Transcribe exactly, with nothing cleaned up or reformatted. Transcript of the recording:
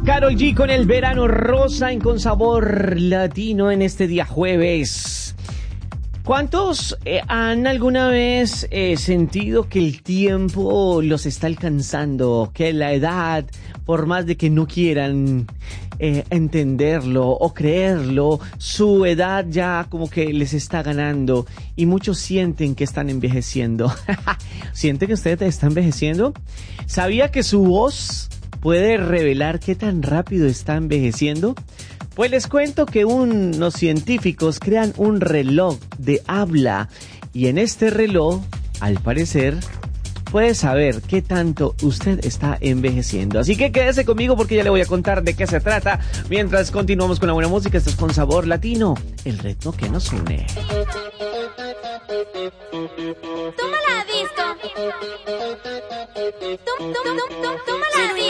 Karol G con el verano rosa en Con Sabor Latino en este día jueves. ¿Cuántos eh, han alguna vez eh, sentido que el tiempo los está alcanzando? Que la edad, por más de que no quieran eh, entenderlo o creerlo, su edad ya como que les está ganando y muchos sienten que están envejeciendo. ¿Sienten que usted está envejeciendo? ¿Sabía que su voz puede revelar qué tan rápido está envejeciendo? Pues les cuento que unos científicos crean un reloj de habla y en este reloj, al parecer, puede saber qué tanto usted está envejeciendo. Así que quédese conmigo porque ya le voy a contar de qué se trata mientras continuamos con la buena música. Esto es Con Sabor Latino, el ritmo que nos une. Toma la disco. Tum, tum, tum, tum, toma la disco.